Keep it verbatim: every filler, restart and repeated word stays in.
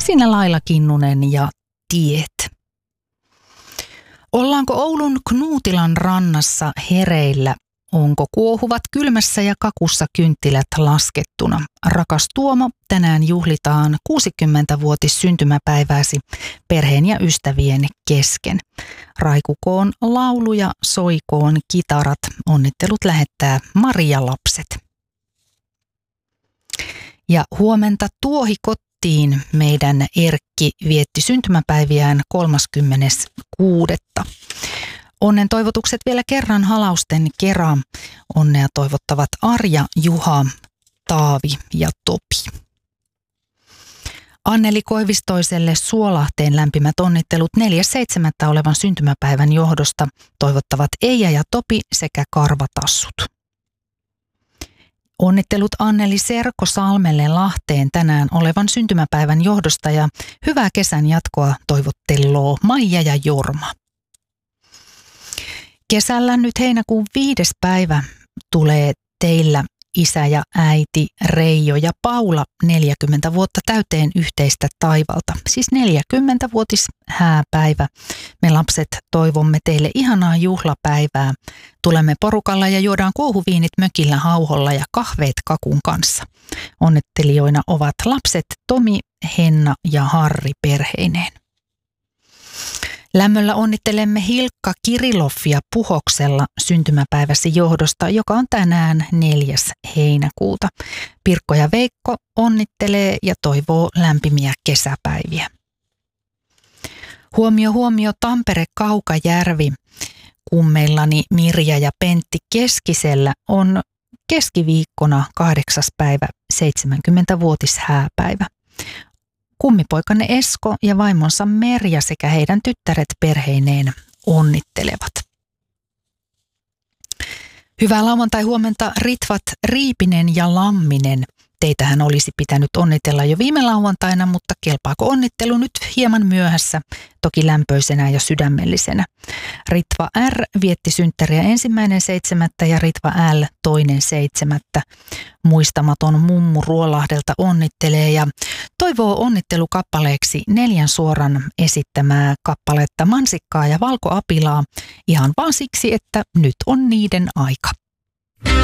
Siinä Laila Kinnunen ja Tiet. Ollaanko Oulun Knuutilan rannassa hereillä? Onko kuohuvat kylmässä ja kakussa kynttilät laskettuna? Rakas Tuomo, tänään juhlitaan kuusikymmentävuotis syntymäpäivääsi perheen ja ystävien kesken. Raikukoon lauluja, soikoon kitarat. Onnittelut lähettää Maria Lapset. Ja huomenta Tuohikottiin meidän Erkki vietti syntymäpäiviään kolmaskymmenes kuudetta Onnen toivotukset vielä kerran halausten kera. Onnea toivottavat Arja, Juha, Taavi ja Topi. Anneli Koivistoiselle Suolahteen lämpimät onnittelut neljäs seitsemättä olevan syntymäpäivän johdosta toivottavat Eija ja Topi sekä Karvatassut. Onnittelut Anneli Serko Salmelle Lahteen tänään olevan syntymäpäivän johdosta ja hyvää kesän jatkoa toivotteloo Maija ja Jorma. Kesällä nyt heinäkuun viides päivä tulee teillä isä ja äiti Reijo ja Paula neljäkymmentä vuotta täyteen yhteistä taivalta. Siis neljäkymmentävuotis hääpäivä. Me lapset toivomme teille ihanaa juhlapäivää. Tulemme porukalla ja juodaan kuohuviinit mökillä hauholla ja kahveet kakun kanssa. Onnettelijoina ovat lapset Tomi, Henna ja Harri perheineen. Lämmöllä onnittelemme Hilkka Kiriloffia Puhoksella syntymäpäiväsi johdosta, joka on tänään neljäs heinäkuuta. Pirkko ja Veikko onnittelee ja toivoo lämpimiä kesäpäiviä. Huomio, huomio Tampere Kaukajärvi. Kummeillani Mirja ja Pentti Keskisellä on keskiviikkona kahdeksas päivä seitsemänkymmentävuotis hääpäivä. Kummipoikanne Esko ja vaimonsa Merja sekä heidän tyttäret perheineen onnittelevat. Hyvää lauantai-huomenta Ritvat Riipinen ja Lamminen. Teitähän olisi pitänyt onnitella jo viime lauantaina, mutta kelpaako onnittelu nyt hieman myöhässä, toki lämpöisenä ja sydämellisenä. Ritva R vietti synttäriä ensimmäinen seitsemättä ja Ritva L toinen seitsemättä. Muistamaton mummu Ruolahdelta onnittelee ja toivoo onnittelukappaleeksi neljän suoran esittämää kappaletta Mansikkaa ja Valkoapilaa ihan vaan siksi, että nyt on niiden aika.